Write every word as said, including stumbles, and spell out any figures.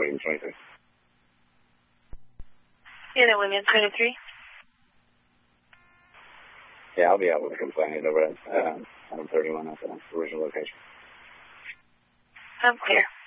Williams twenty-three. Unit Williams twenty-three. Yeah, I'll be out with a complaint over at uh, thirty-one at the original location. I'm clear.